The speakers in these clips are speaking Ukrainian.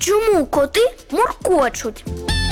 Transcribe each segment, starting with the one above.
Чому коти муркочуть?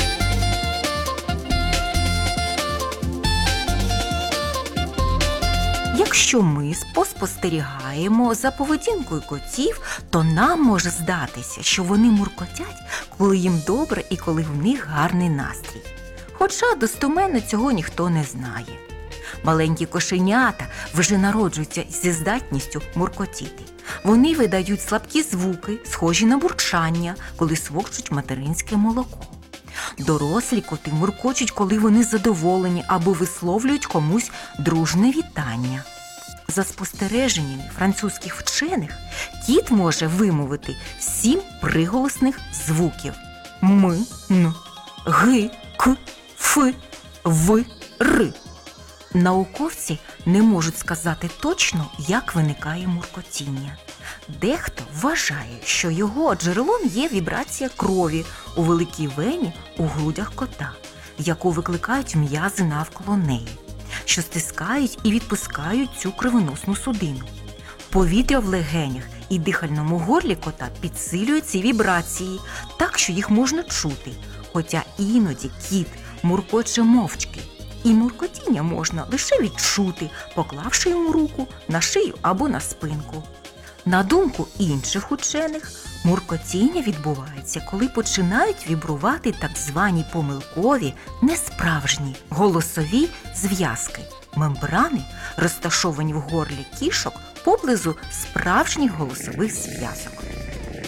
Якщо ми поспостерігаємо за поведінкою котів, то нам може здатися, що вони муркотять, коли їм добре і коли в них гарний настрій. Хоча достеменно цього ніхто не знає. Маленькі кошенята вже народжуються зі здатністю муркотіти. Вони видають слабкі звуки, схожі на бурчання, коли смокчуть материнське молоко. Дорослі коти муркочуть, коли вони задоволені або висловлюють комусь дружне вітання. За спостереженнями французьких вчених, кіт може вимовити 7 приголосних звуків: м, н, г, к, ф, в, р. Науковці не можуть сказати точно, як виникає муркотіння. Дехто вважає, що його джерелом є вібрація крові у великій вені у грудях кота, яку викликають м'язи навколо неї, що стискають і відпускають цю кровоносну судину. Повітря в легенях і дихальному горлі кота підсилює ці вібрації, так що їх можна чути, хоча іноді кіт муркоче мовчки. І муркотіння можна лише відчути, поклавши йому руку на шию або на спинку. На думку інших учених, муркотіння відбувається, коли починають вібрувати так звані помилкові, несправжні голосові зв'язки – мембрани, розташовані в горлі кішок поблизу справжніх голосових зв'язок.